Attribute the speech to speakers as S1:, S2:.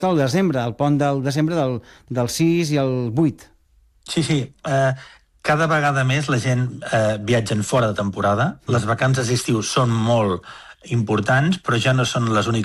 S1: del desembre, el pont del desembre del 6 i el 8.
S2: Sí. Cada vegada més la gent viatgen fora de temporada. Les vacances d'estiu són molt importants, però ja no són les úniques